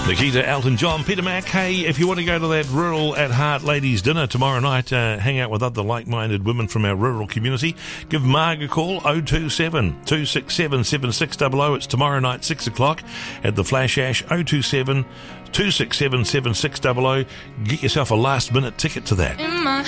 Nikita, Elton John, Peter Mac. Hey, if you want to go to that Rural at Heart ladies dinner tomorrow night, hang out with other like-minded women from our rural community, give Marg a call, 027 267 7600. It's tomorrow night, 6 o'clock at the Flash Ash, 027 267 7600. Get yourself a last-minute ticket to that.